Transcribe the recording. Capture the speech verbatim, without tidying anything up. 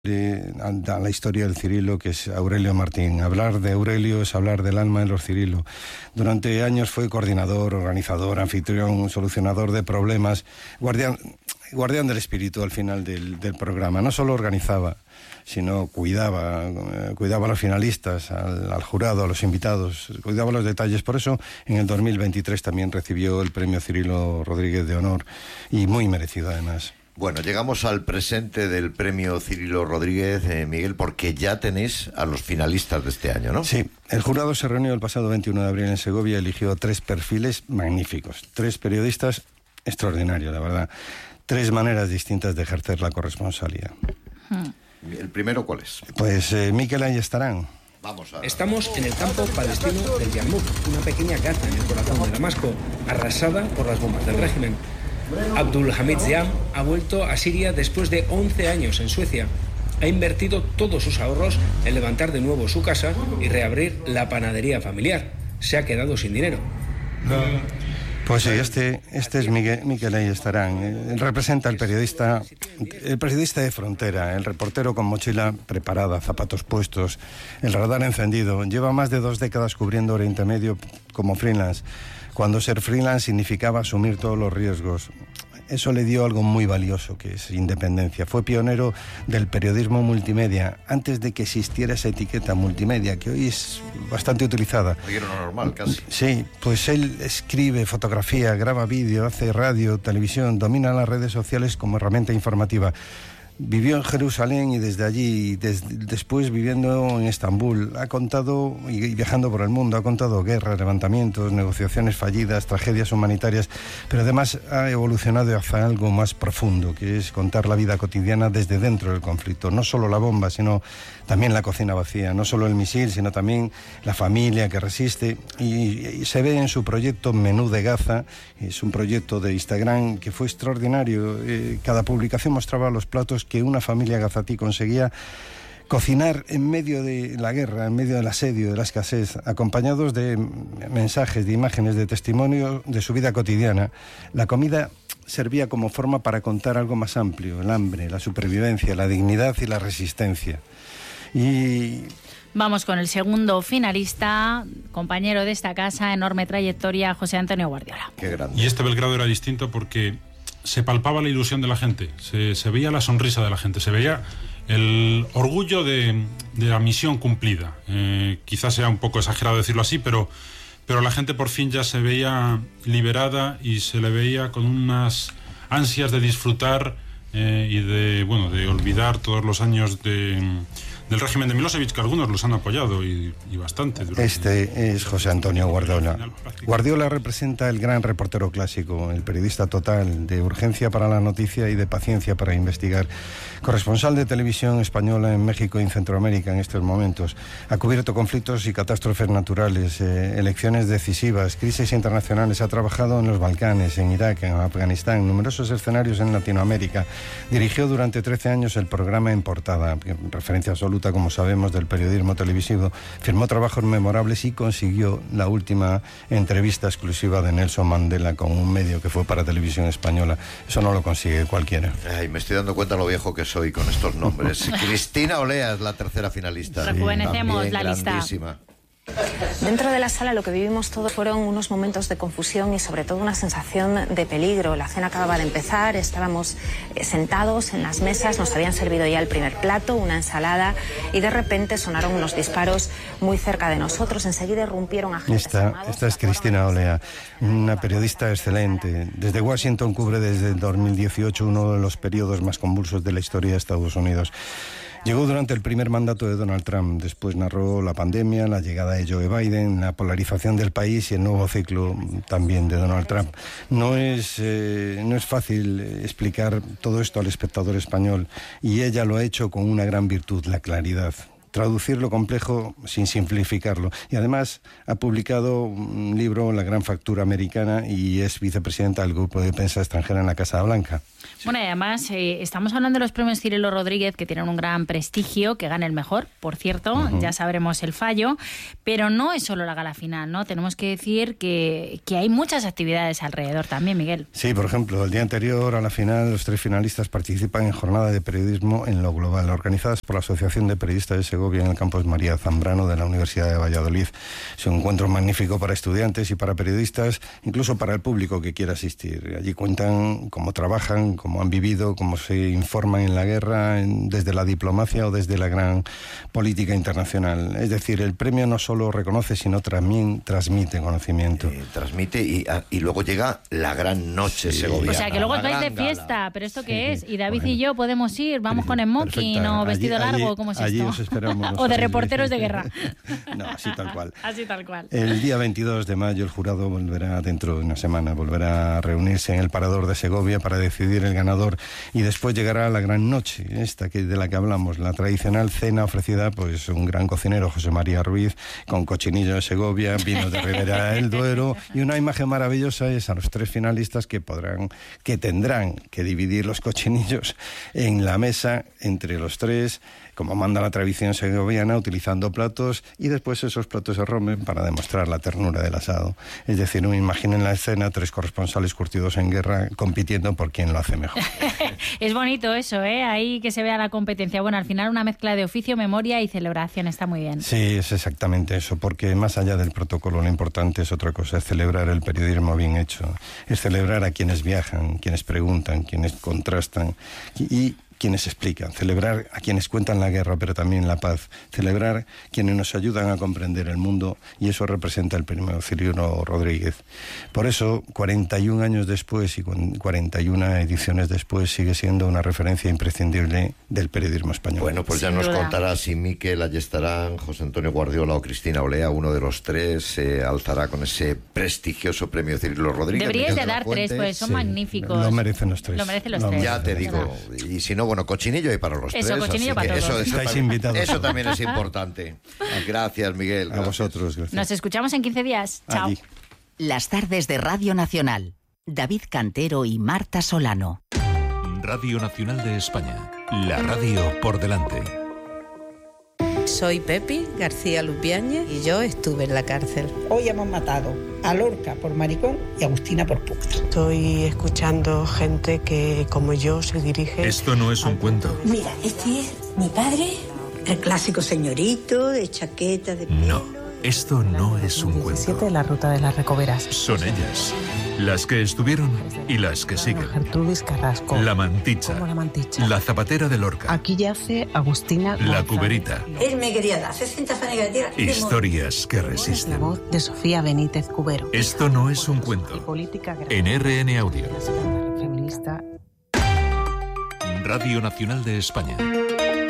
a la historia del Cirilo, que es Aurelio Martín. Hablar de Aurelio es hablar del alma de los Cirilo. Durante años fue coordinador, organizador, anfitrión, solucionador de problemas, guardián, guardián del espíritu al final del, del programa. No solo organizaba, sino cuidaba, eh, cuidaba a los finalistas, al, al jurado, a los invitados, cuidaba los detalles. Por eso, en el dos mil veintitrés también recibió el premio Cirilo Rodríguez de Honor, y muy merecido además. Bueno, llegamos al presente del premio Cirilo Rodríguez, eh, Miguel, porque ya tenéis a los finalistas de este año, ¿no? Sí, el jurado se reunió el pasado veintiuno de abril en Segovia y eligió tres perfiles magníficos, tres periodistas extraordinarios, la verdad, tres maneras distintas de ejercer la corresponsalía. Hmm. ¿El primero cuál es? Pues eh, Mikel Ayestarán. Vamos a... Estamos en el campo palestino del Yarmouk, una pequeña Gaza en el corazón de Damasco, arrasada por las bombas del régimen. Abdul Hamid Ziam ha vuelto a Siria después de once años en Suecia. Ha invertido todos sus ahorros en levantar de nuevo su casa y reabrir la panadería familiar. Se ha quedado sin dinero. Pues sí, este, este es Miguel, Mikel Ayestarán. Él representa al periodista, el periodista de frontera, el reportero con mochila preparada, zapatos puestos, el radar encendido. Lleva más de dos décadas cubriendo Oriente Medio como freelance, cuando ser freelance significaba asumir todos los riesgos. Eso le dio algo muy valioso, que es independencia. Fue pionero del periodismo multimedia, antes de que existiera esa etiqueta multimedia, que hoy es bastante utilizada. Hoy era lo normal, casi. Sí, pues él escribe fotografía, graba vídeo, hace radio, televisión, domina las redes sociales como herramienta informativa. Vivió en Jerusalén y desde allí, des, después viviendo en Estambul, ha contado, y viajando por el mundo, ha contado guerras, levantamientos, negociaciones fallidas, tragedias humanitarias, pero además ha evolucionado hacia algo más profundo, que es contar la vida cotidiana desde dentro del conflicto. No solo la bomba, sino también la cocina vacía, no solo el misil, sino también la familia que resiste. Y, y se ve en su proyecto Menú de Gaza, es un proyecto de Instagram que fue extraordinario. Eh, cada publicación mostraba los platos que una familia gazatí conseguía cocinar en medio de la guerra, en medio del asedio, de la escasez, acompañados de mensajes, de imágenes, de testimonio de su vida cotidiana. La comida servía como forma para contar algo más amplio: el hambre, la supervivencia, la dignidad y la resistencia. Y... Vamos con el segundo finalista, compañero de esta casa, enorme trayectoria, José Antonio Guardiola. Qué grande. Y este Belgrado era distinto porque se palpaba la ilusión de la gente, se, se veía la sonrisa de la gente, se veía el orgullo de, de la misión cumplida. Eh, quizás sea un poco exagerado decirlo así, pero, pero la gente por fin ya se veía liberada y se le veía con unas ansias de disfrutar eh, y de, bueno, de olvidar todos los años de... del régimen de Milosevic, que algunos los han apoyado y, y bastante. Este es José Antonio Guardiola. Guardiola representa el gran reportero clásico, el periodista total, de urgencia para la noticia y de paciencia para investigar. Corresponsal de televisión española en México y en Centroamérica en estos momentos. Ha cubierto conflictos y catástrofes naturales, eh, elecciones decisivas, crisis internacionales. Ha trabajado en los Balcanes, en Irak, en Afganistán, en numerosos escenarios en Latinoamérica. Dirigió durante trece años el programa En Portada, referencia absoluta, como sabemos, del periodismo televisivo. Firmó trabajos memorables y consiguió la última entrevista exclusiva de Nelson Mandela con un medio que fue para Televisión Española. Eso no lo consigue cualquiera. Ay, me estoy dando cuenta lo viejo que soy con estos nombres. Cristina Olea es la tercera finalista. Rejuvenecemos Sí, la lista. grandísima. Dentro de la sala lo que vivimos todos fueron unos momentos de confusión y sobre todo una sensación de peligro. La cena acababa de empezar, estábamos eh, sentados en las mesas, nos habían servido ya el primer plato, una ensalada, y de repente sonaron unos disparos muy cerca de nosotros. Enseguida irrumpieron agentes esta, armados. Esta es Cristina Olea, una periodista excelente. Desde Washington cubre desde el dos mil dieciocho uno de los periodos más convulsos de la historia de Estados Unidos. Llegó durante el primer mandato de Donald Trump, después narró la pandemia, la llegada de Joe Biden, la polarización del país y el nuevo ciclo también de Donald Trump. No es, eh, no es fácil explicar todo esto al espectador español, y ella lo ha hecho con una gran virtud, la claridad. traducir lo complejo sin simplificarlo. Y además ha publicado un libro, La Gran Factura Americana, y es vicepresidenta del Grupo de Prensa Extranjera en la Casa Blanca. Bueno, y además eh, estamos hablando de los premios Cirilo Rodríguez, que tienen un gran prestigio, que gane el mejor, por cierto, uh-huh. ya sabremos el fallo, pero no es solo la gala final, ¿no? Tenemos que decir que, que hay muchas actividades alrededor también, Miguel. Sí, por ejemplo, el día anterior a la final, los tres finalistas participan en jornada de periodismo en lo global, organizadas por la Asociación de Periodistas de Segovia en el campus María Zambrano de la Universidad de Valladolid. Es un encuentro magnífico para estudiantes y para periodistas, incluso para el público que quiera asistir. Allí cuentan cómo trabajan, cómo han vivido, cómo se informan en la guerra, en, desde la diplomacia o desde la gran política internacional. Es decir, el premio no solo reconoce, sino también transmite conocimiento. Eh, transmite y, a, y luego llega la gran noche sí. segoviana. O sea, que luego os vais de fiesta, gala. ¿Pero esto qué sí. es? ¿Y David bueno. y yo podemos ir? ¿Vamos con smoking o vestido allí, largo? ¿Cómo es allí esto? Os esperamos. ¿O de reporteros de guerra? No, así tal cual. Así tal cual. El día veintidós de mayo el jurado volverá, dentro de una semana, volverá a reunirse en el Parador de Segovia para decidir el ganador, y después llegará la gran noche, esta que de la que hablamos, la tradicional cena ofrecida pues un gran cocinero, José María Ruiz, con cochinillo de Segovia, vinos de Ribera del Duero, y una imagen maravillosa es a los tres finalistas que podrán, que tendrán que dividir los cochinillos en la mesa entre los tres, como manda la tradición segoviana, utilizando platos, y después esos platos se rompen para demostrar la ternura del asado. Es decir, no imaginen la escena, tres corresponsales curtidos en guerra compitiendo por quién lo hace mejor. Es bonito eso, ¿eh? Ahí que se vea la competencia. Bueno, al final una mezcla de oficio, memoria y celebración, está muy bien. Sí, es exactamente eso, porque más allá del protocolo, lo importante es otra cosa, es celebrar el periodismo bien hecho, es celebrar a quienes viajan, quienes preguntan, quienes contrastan y quienes explican, celebrar a quienes cuentan la guerra, pero también la paz, celebrar quienes nos ayudan a comprender el mundo, y eso representa el premio Cirilo Rodríguez. Por eso, cuarenta y un años después y cuarenta y una ediciones después, sigue siendo una referencia imprescindible del periodismo español. Bueno, pues ya Sin nos duda. contará si Miquel Ayestarán, José Antonio Guardiola o Cristina Olea, uno de los tres, se alzará con ese prestigioso premio Cirilo Rodríguez. Deberíais de dar tres, pues son Sí, magníficos. Lo merecen los tres. Lo merecen los Lo tres. Ya te Es digo, verdad. y si no, bueno, cochinillo y para los Eso, tres. cochinillo así para que todos. Eso, eso Estáis también, invitados. Eso también es importante. Gracias, Miguel. A Gracias. vosotros, gracias. Nos escuchamos en quince días. Chao. Allí. Las tardes de Radio Nacional. David Cantero y Marta Solano. Radio Nacional de España. La radio por delante. Soy Pepi García Lupiáñez y yo estuve en la cárcel. Hoy hemos matado a Lorca por maricón y a Agustina por puta. Estoy escuchando gente que, como yo, se dirige... Esto no es un cuento. Mira, este es mi padre, el clásico señorito de chaqueta de pelo. No, esto no es un diecisiete, cuento. la ruta de las Recoveras. Son ellas, las que estuvieron y las que siguen. Gertrudis Carrasco. La Manticha, Como la Manticha. la Zapatera de Lorca, Aquí yace Agustina la González. Cuberita. Él me quería dar sesenta fanegas de tierra. Historias que Es la resisten. voz de Sofía Benítez Cubero. Esto no es un Y cuento. política En R N Audio. feminista. Radio Nacional de España.